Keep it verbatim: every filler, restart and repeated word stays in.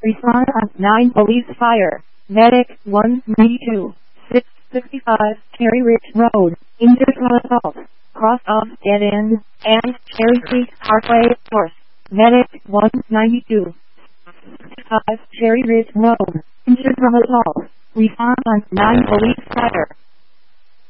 Respond on nine police fire. Medic one ninety-two, six sixty-five, Cherry Ridge Road, injured from assault. Cross off dead end, and Cherry Creek Parkway, North. Medic one ninety-two, sixty-five, Cherry Ridge Road, injured from assault. Respond on nine police fire.